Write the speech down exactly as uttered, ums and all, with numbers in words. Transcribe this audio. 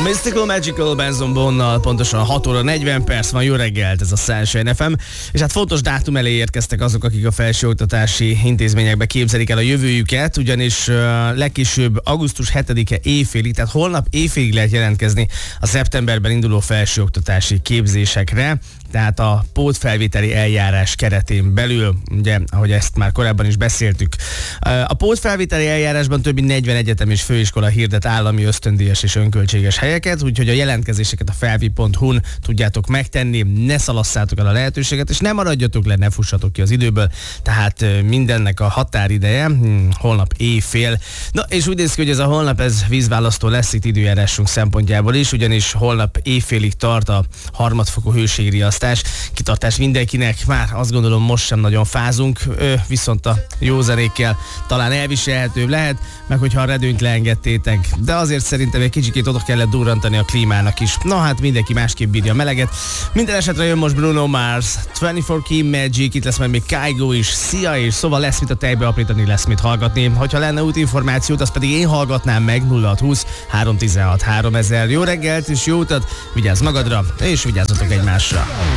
Mystical Magical Benson Bonnal, pontosan hat óra negyven perc van, jó reggelt, ez a Sunshine ef em, és hát fontos dátum elé érkeztek azok, akik a felsőoktatási intézményekbe képzelik el a jövőjüket, ugyanis uh, legkésőbb augusztus hetedike éjfélig, tehát holnap éjfélig lehet jelentkezni a szeptemberben induló felsőoktatási képzésekre, tehát a pótfelvételi eljárás keretén belül, ugye, ahogy ezt már korábban is beszéltük. A pótfelvételi eljárásban több mint negyven egyetem és főiskola hirdet állami ösztöndíjas és önköltséges helyeket, úgyhogy a jelentkezéseket a felvi pont hu-n tudjátok megtenni, ne szalasszátok el a lehetőséget, és ne maradjatok le, ne fussatok ki az időből, tehát mindennek a határideje hm, holnap éjfél. Na, és úgy néz ki, hogy ez a holnap, ez vízválasztó lesz itt időjárásunk szempontjából is, ugyanis holnap éjfélig tart a harmadfokú hőségriasztás. Kitartás mindenkinek, már azt gondolom most sem nagyon fázunk, ö, viszont a józanékkel talán elviselhetőbb lehet, meg hogyha a redőnyt leengedtétek, de azért szerintem egy kicsikét oda kellett durrantani a klímának is. Na hát mindenki másképp bírja a meleget. Minden esetre jön most Bruno Mars, huszonnégy Key Magic, itt lesz majd még Kygo is, szia, és szóval lesz mit a tejbe aprítani, lesz mit hallgatni. Hogyha lenne útinformációt, azt pedig én hallgatnám meg nulla hat húsz három tizenhat háromezer. Jó reggelt és jó utat, vigyázz magadra, és vigyázzatok egymásra.